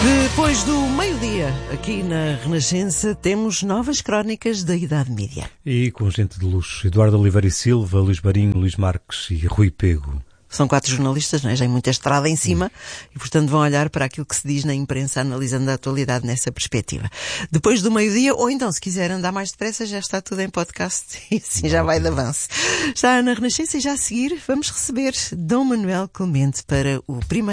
Depois do meio-dia, aqui na Renascença, temos novas crónicas da Idade Média. E com gente de luxo, Eduardo Oliveira e Silva, Luís Marinho, Luís Marques e Rui Pego. São 4 jornalistas, não é? Já em muita estrada em cima e, portanto, vão olhar para aquilo que se diz na imprensa, analisando a atualidade nessa perspectiva. Depois do meio-dia, ou então, se quiser andar mais depressa, já está tudo em podcast e assim já vai de avanço. Já na Renascença e já a seguir, vamos receber Dom Manuel Clemente para o primeiro